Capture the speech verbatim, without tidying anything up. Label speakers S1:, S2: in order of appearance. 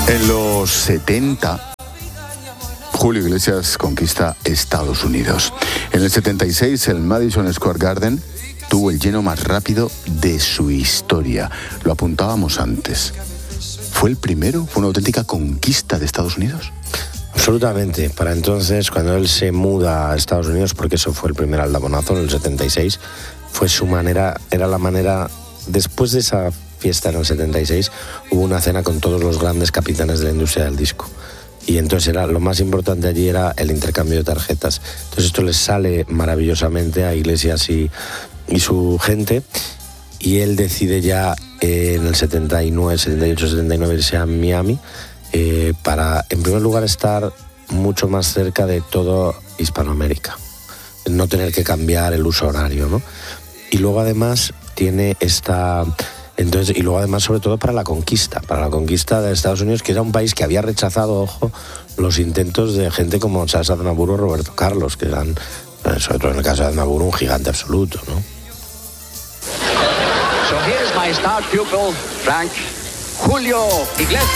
S1: En los setenta, Julio Iglesias conquista Estados Unidos. En el setenta y seis, el Madison Square Garden tuvo el lleno más rápido de su historia. Lo apuntábamos antes. ¿Fue el primero? ¿Fue una auténtica conquista de Estados Unidos?
S2: Absolutamente. Para entonces, cuando él se muda a Estados Unidos, porque eso fue el primer aldabonazo en el setenta y seis, fue su manera, era la manera, después de esa fiesta en el setenta y seis, hubo una cena con todos los grandes capitanes de la industria del disco. Y entonces era, lo más importante allí era el intercambio de tarjetas. Entonces esto les sale maravillosamente a Iglesias y, y su gente, y él decide ya eh, en el setenta y nueve, setenta y ocho, setenta y nueve irse a Miami eh, para, en primer lugar, estar mucho más cerca de toda Hispanoamérica, no tener que cambiar el uso horario, ¿no? Y luego además tiene esta... Entonces, y luego además sobre todo para la conquista, para la conquista de Estados Unidos, que era un país que había rechazado, ojo, los intentos de gente como Charles Aznavour o Roberto Carlos, que eran, sobre todo en el caso de Aznavour, un gigante absoluto, ¿no?
S3: So here's my star pupil, Frank, Julio Iglesias.